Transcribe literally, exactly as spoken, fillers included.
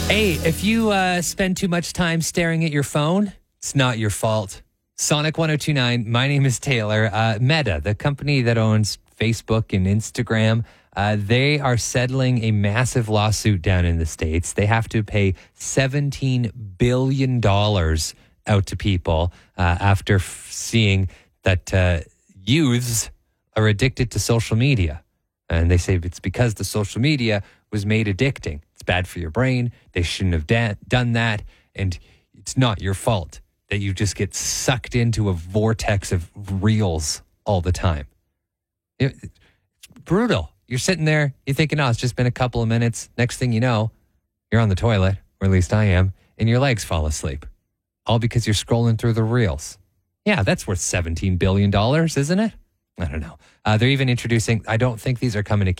Hey, if you uh, spend too much time staring at your phone, it's not your fault. Sonic one oh two nine, my name is Taylor. Uh, Meta, the company that owns Facebook and Instagram, uh, they are settling a massive lawsuit down in the States. They have to pay seventeen billion dollars out to people uh, after f- seeing that uh, youths are addicted to social media. And they say it's because the social media was made addicting. It's bad for your brain. They shouldn't have da- done that. And it's not your fault that you just get sucked into a vortex of reels all the time. It, it's brutal. You're sitting there, you're thinking, oh, it's just been a couple of minutes. Next thing you know, you're on the toilet, or at least I am, and your legs fall asleep. All because you're scrolling through the reels. Yeah, that's worth seventeen billion dollars, isn't it? I don't know. Uh, they're even introducing, I don't think these are coming to